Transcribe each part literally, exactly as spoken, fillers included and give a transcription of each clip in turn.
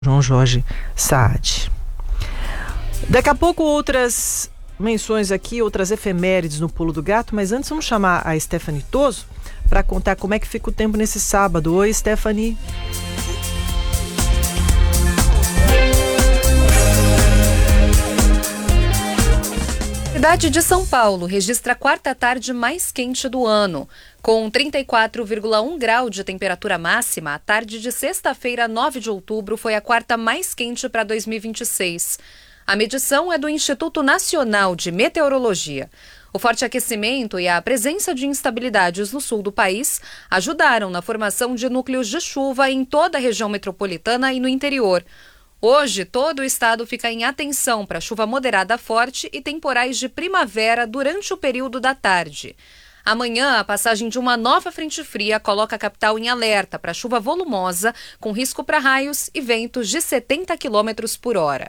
João Jorge Saad. Daqui a pouco outras menções aqui, outras efemérides no Pulo do Gato, mas antes vamos chamar a Stephanie Toso para contar como é que fica o tempo nesse sábado. Oi, Stephanie. A cidade de São Paulo registra a quarta tarde mais quente do ano. Com trinta e quatro vírgula um grau de temperatura máxima, a tarde de sexta-feira, nove de outubro, foi a quarta mais quente para dois mil e vinte e seis. A medição é do Instituto Nacional de Meteorologia. O forte aquecimento e a presença de instabilidades no sul do país ajudaram na formação de núcleos de chuva em toda a região metropolitana e no interior. Hoje, todo o estado fica em atenção para chuva moderada forte e temporais de primavera durante o período da tarde. Amanhã, a passagem de uma nova frente fria coloca a capital em alerta para chuva volumosa, com risco para raios e ventos de setenta quilômetros por hora.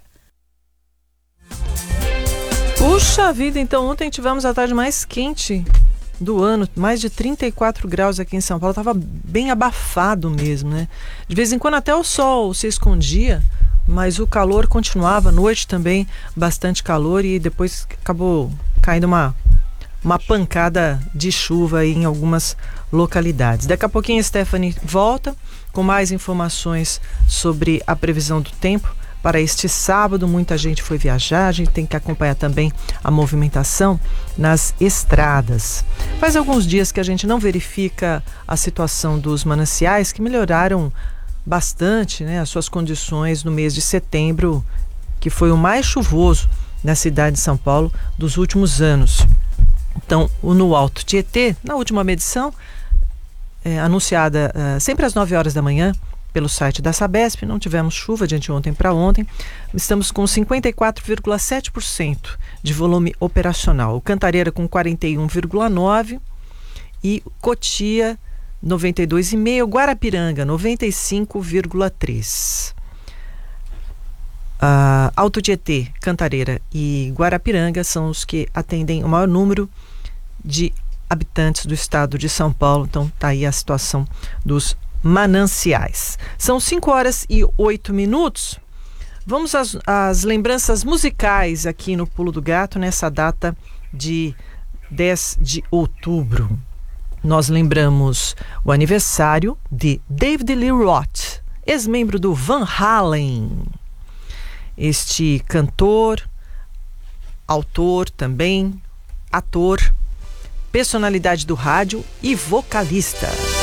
Puxa vida, então ontem tivemos a tarde mais quente do ano, mais de trinta e quatro graus aqui em São Paulo, estava bem abafado mesmo, né? De vez em quando até o sol se escondia, mas o calor continuava, à noite também bastante calor e depois acabou caindo uma, uma pancada de chuva aí em algumas localidades. Daqui a pouquinho a Stephanie volta com mais informações sobre a previsão do tempo para este sábado. Muita gente foi viajar, a gente tem que acompanhar também a movimentação nas estradas. Faz alguns dias que a gente não verifica a situação dos mananciais, que melhoraram bastante, né, as suas condições no mês de setembro, que foi o mais chuvoso na cidade de São Paulo dos últimos anos. Então, no Alto Tietê, na última medição, é, anunciada é, sempre às nove horas da manhã, pelo site da Sabesp, não tivemos chuva de anteontem para ontem, estamos com cinquenta e quatro vírgula sete por cento de volume operacional. O Cantareira com quarenta e um vírgula nove por cento e Cotia noventa e dois vírgula cinco por cento, Guarapiranga noventa e cinco vírgula três por cento. Uh, Alto Tietê, Cantareira e Guarapiranga são os que atendem o maior número de habitantes do estado de São Paulo. Então está aí a situação dos mananciais. São cinco horas e oito minutos. Vamos às, às lembranças musicais aqui no Pulo do Gato nessa data de dez de outubro. Nós lembramos o aniversário de David Lee Roth, ex-membro do Van Halen. Este cantor, autor também, ator, personalidade do rádio e vocalista.